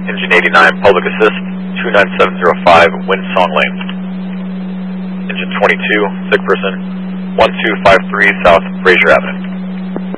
Engine 89, Public Assist, 29705, Windsong Lane. Engine 22, sick person, 1253 South Fraser Avenue.